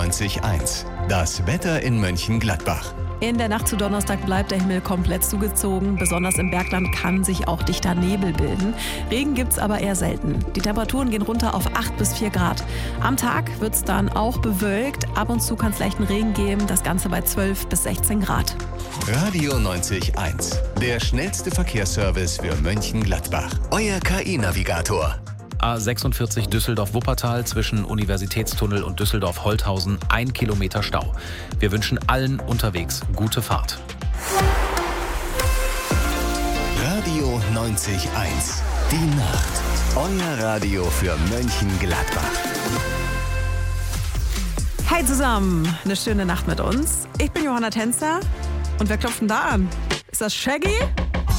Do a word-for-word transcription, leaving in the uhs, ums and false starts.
neunzig eins. Das Wetter in Mönchengladbach. In der Nacht zu Donnerstag bleibt der Himmel komplett zugezogen. Besonders im Bergland kann sich auch dichter Nebel bilden. Regen gibt's aber eher selten. Die Temperaturen gehen runter auf acht bis vier Grad. Am Tag wird's dann auch bewölkt. Ab und zu kann es leichten Regen geben. Das Ganze bei zwölf bis sechzehn Grad. Radio neunzig eins. Der schnellste Verkehrsservice für Mönchengladbach. Euer K I-Navigator. A sechsundvierzig Düsseldorf-Wuppertal zwischen Universitätstunnel und Düsseldorf-Holthausen, ein Kilometer Stau. Wir wünschen allen unterwegs gute Fahrt. Radio neunzig eins. Die Nacht. Euer Radio für Mönchengladbach. Hi zusammen, eine schöne Nacht mit uns. Ich bin Johanna Tänzer und wer klopft denn da an? Ist das Shaggy?